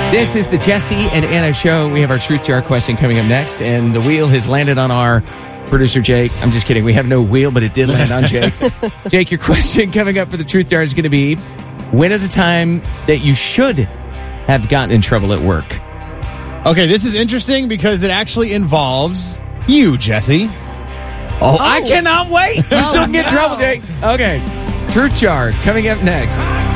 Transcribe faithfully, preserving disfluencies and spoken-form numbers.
This is the Jesse and Anna Show. We have our Truth Jar question coming up next, and the wheel has landed on our producer, Jake. I'm just kidding. We have no wheel, but it did land on Jake. Jake, your question coming up for the Truth Jar is going to be, when is a time that you should have gotten in trouble at work? Okay, this is interesting because it actually involves you, Jesse. Oh, I cannot wait. You still can get in trouble, Jake. Okay. Truth Jar coming up next.